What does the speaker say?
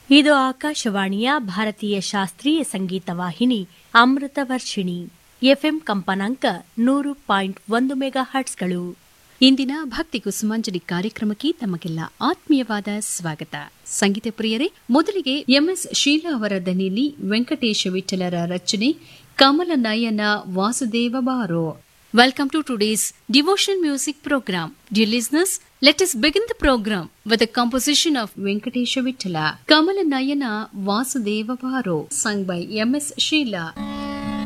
ಇದು ಆಕಾಶವಾಣಿಯ ಭಾರತೀಯ ಶಾಸ್ತ್ರೀಯ ಸಂಗೀತ ವಾಹಿನಿ ಅಮೃತ ವರ್ಷಿಣಿ ಎಫ್ಎಂ ಕಂಪನಾಂಕ 100.1 ಮೆಗಾಹರ್ಟ್ಸ್ಗಳು. ಇಂದಿನ ಭಕ್ತಿ ಕುಸುಮಾಂಜಲಿ ಕಾರ್ಯಕ್ರಮಕ್ಕೆ ತಮಗೆಲ್ಲ ಆತ್ಮೀಯವಾದ ಸ್ವಾಗತ. ಸಂಗೀತ ಪ್ರಿಯರೇ, ಮೊದಲಿಗೆ ಎಂಎಸ್ ಶೀಲಾ ಅವರ ದನಿಯಲ್ಲಿ ವೆಂಕಟೇಶ ವಿಠಲರ ರಚನೆ ಕಮಲ ನಯನ ವಾಸುದೇವ ಬಾರೋ. Welcome to today's devotional music program. Dear listeners, let us begin the program with a composition of Venkatesha Vittala, Kamala Nayana Vasudeva Baro, sung by M.S. Sheela.